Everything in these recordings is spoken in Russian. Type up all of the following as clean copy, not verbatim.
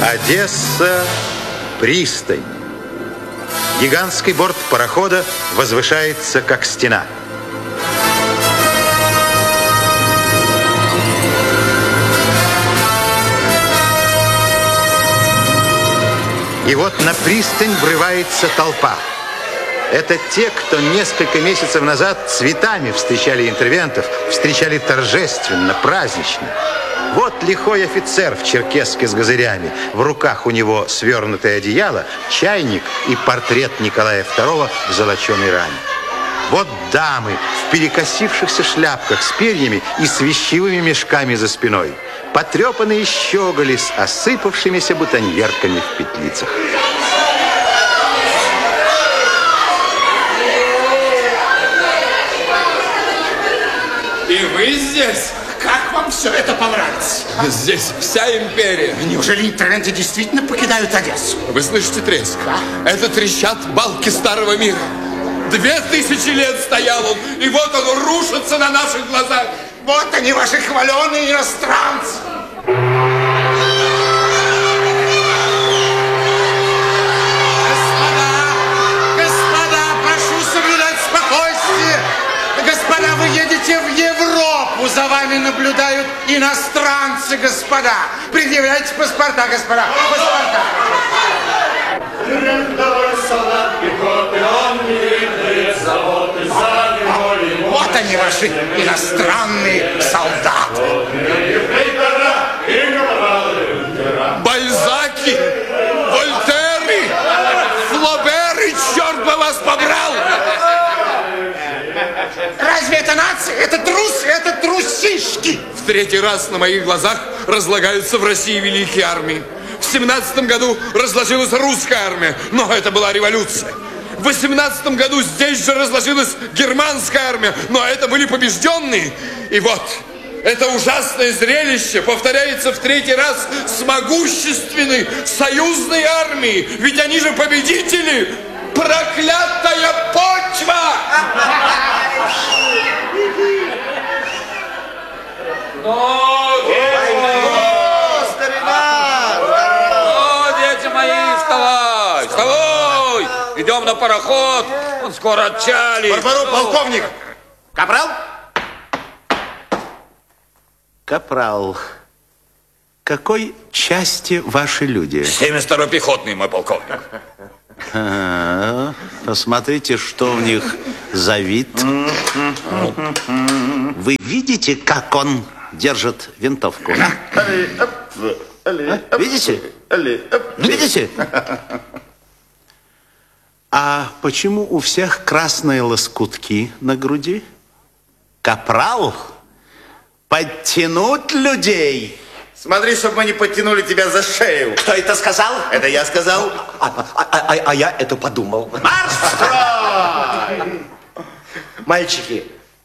Одесса, пристань. Гигантский борт парохода возвышается, как стена. И вот на пристань врывается толпа. Это те, кто несколько месяцев назад цветами встречали интервентов, встречали торжественно, празднично. Вот лихой офицер в черкеске с газырями. В руках у него свернутое одеяло, чайник и портрет Николая II в золоченой раме. Вот дамы в перекосившихся шляпках с перьями и с вещевыми мешками за спиной. Потрепанные щеголи с осыпавшимися бутоньерками в петлицах. И вы здесь? Как вам все это понравится? Здесь вся империя. Неужели интервенты действительно покидают Одессу? Вы слышите треск? Да. Это трещат балки старого мира. 2000 лет стоял он, и вот он рушится на наших глазах. Вот они, ваши хваленые иностранцы. Господа, прошу соблюдать спокойствие. Господа, вы едете в Европу, за вами наблюдают иностранцы, господа. Предъявляйте паспорта, господа. Паспорта. Вот они, ваши иностранные солдаты. Бальзаки, Вольтеры, Флоберы, черт бы вас побрал! Разве это нация? Это трусы, это трусишки. В третий раз на моих глазах разлагаются в России великие армии. В 17 году разложилась русская армия, но это была революция. В 18 году здесь же разложилась германская армия, но это были побежденные. И вот, это ужасное зрелище повторяется в третий раз с могущественной союзной армией. Ведь они же победители! Проклятая почва! Дети мои, вставай, вставай! Идем на пароход, он скоро отчалит. Барбару, полковник! Капрал? Капрал, какой части ваши люди? 72-й пехотный, мой полковник. Посмотрите, что у них за вид. Вы видите, как он держит винтовку? Видите? Видите? А почему у всех красные лоскутки на груди? Капрал, подтянуть людей. Смотри, чтобы мы не подтянули тебя за шею. Кто это сказал? Это я сказал. А я это подумал. Марш, строй! Мальчики,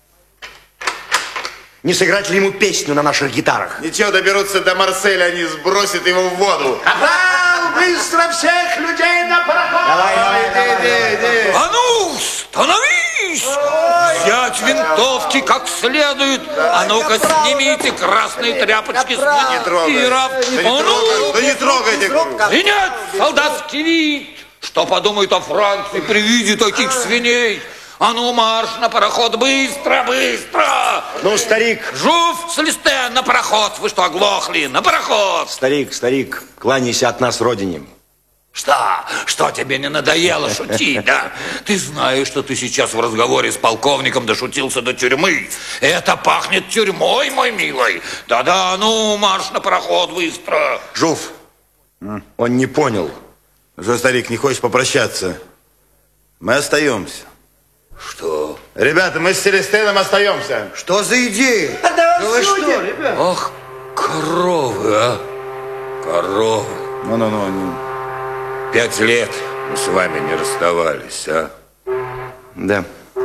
не сыграть ли ему песню на наших гитарах? Ничего, доберутся до Марселя, они сбросят его в воду. Капрал, быстро всех людей на пароход! Давай. Иди. А ну, становись! Взять винтовки как следует. А ну-ка, снимите красные тряпочки с мундиров. Да не трогайте. И нет, солдатский вид. Что подумают о Франции при виде таких свиней? А ну, марш на пароход, быстро, быстро! Ну, старик. Жуф, Селестен, на пароход! Вы что, оглохли? На пароход! Старик, кланяйся от нас родине. Что тебе не надоело шутить, да? Ты знаешь, что ты сейчас в разговоре с полковником дошутился до тюрьмы. Это пахнет тюрьмой, мой милый. Да-да, ну, марш на пароход, быстро. Жуф, он не понял. Что, старик, не хочешь попрощаться? Мы остаемся. Что? Ребята, мы с Селестеном остаемся. Что за идея? Ах, коровы, а? Коровы. Ну. 5 лет мы с вами не расставались, а? Да.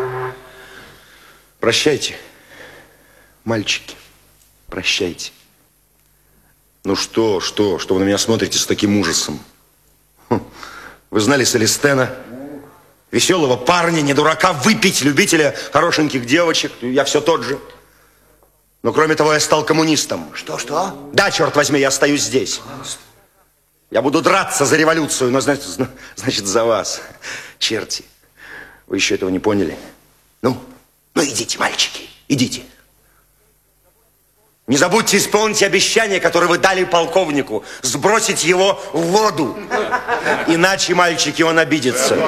Прощайте, мальчики, прощайте. Ну что вы на меня смотрите с таким ужасом? Вы знали Селестена? Веселого парня, не дурака, выпить, любителя хорошеньких девочек. Я все тот же. Но кроме того, я стал коммунистом. Что? Да, черт возьми, я остаюсь здесь. Я буду драться за революцию, но значит за вас. Черти, вы еще этого не поняли? Ну идите, мальчики, идите. Не забудьте исполнить обещание, которое вы дали полковнику, сбросить его в воду. Иначе, мальчики, он обидится.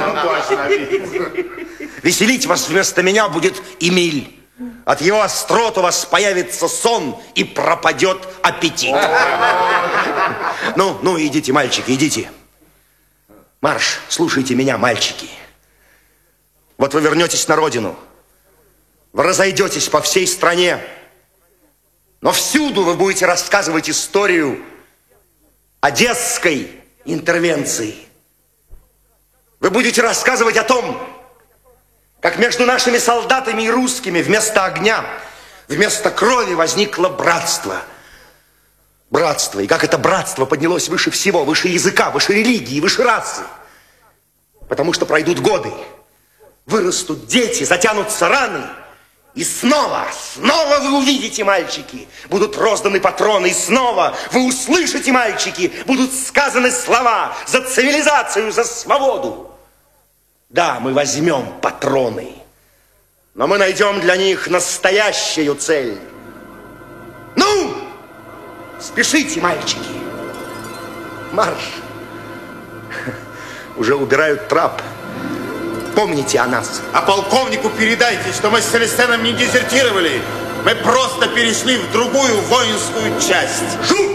Веселить вас вместо меня будет Эмиль. От его острот у вас появится сон и пропадет аппетит. Ну, идите, мальчики, идите. Марш, слушайте меня, мальчики. Вот вы вернетесь на родину. Вы разойдетесь по всей стране. Но всюду вы будете рассказывать историю одесской интервенции. Вы будете рассказывать о том, как между нашими солдатами и русскими вместо огня, вместо крови возникло братство. Братство. И как это братство поднялось выше всего, выше языка, выше религии, выше расы. Потому что пройдут годы, вырастут дети, затянутся раны. И снова вы увидите, мальчики, будут розданы патроны, и снова вы услышите, мальчики, будут сказаны слова за цивилизацию, за свободу. Да, мы возьмем патроны, но мы найдем для них настоящую цель. Ну, спешите, мальчики. Марш. Уже убирают трап. Помните о нас. А полковнику передайте, что мы с Селестеном не дезертировали. Мы просто перешли в другую воинскую часть. Жу!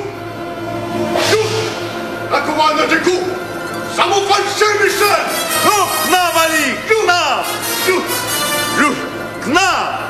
Акумана Деку! Саму фальши, Мишель! Ну, к нам, Али! К нам! К нам!